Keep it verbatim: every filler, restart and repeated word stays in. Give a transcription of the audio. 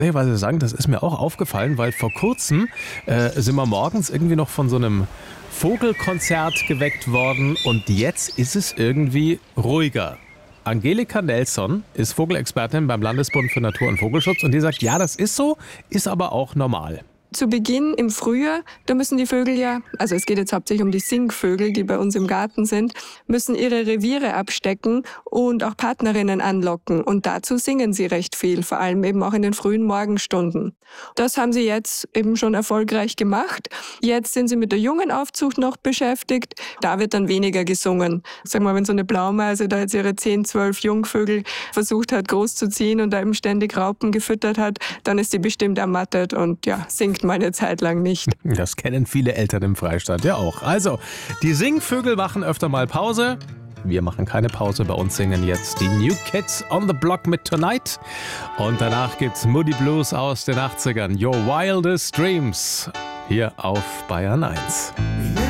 Nee, weil Sie sagen, das ist mir auch aufgefallen, weil vor kurzem äh, sind wir morgens irgendwie noch von so einem Vogelkonzert geweckt worden und jetzt ist es irgendwie ruhiger. Angelika Nelson ist Vogelexpertin beim Landesbund für Natur- und Vogelschutz und die sagt, ja, das ist so, ist aber auch normal. Zu Beginn im Frühjahr, da müssen die Vögel ja, also es geht jetzt hauptsächlich um die Singvögel, die bei uns im Garten sind, müssen ihre Reviere abstecken und auch Partnerinnen anlocken. Und dazu singen sie recht viel, vor allem eben auch in den frühen Morgenstunden. Das haben sie jetzt eben schon erfolgreich gemacht. Jetzt sind sie mit der Jungenaufzucht noch beschäftigt. Da wird dann weniger gesungen. Sag mal, wenn so eine Blaumeise da jetzt ihre zehn, zwölf Jungvögel versucht hat großzuziehen und da eben ständig Raupen gefüttert hat, dann ist sie bestimmt ermattet und ja, singt mal eine Zeit lang nicht. Das kennen viele Eltern im Freistaat ja auch. Also, die Singvögel machen öfter mal Pause. Wir machen keine Pause, bei uns singen jetzt die New Kids on the Block mit Tonight. Und danach gibt's Moody Blues aus den achtzigern. Your Wildest Dreams. Hier auf Bayern eins.